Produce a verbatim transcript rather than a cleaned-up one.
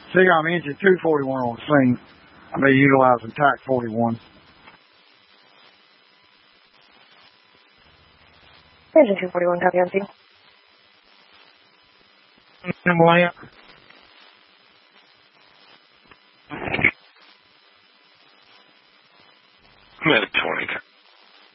See, I'm engine two forty-one on the scene. I'll be utilizing T A C forty-one. Engine two forty-one, copy on scene. Lamp. I'm at twenty.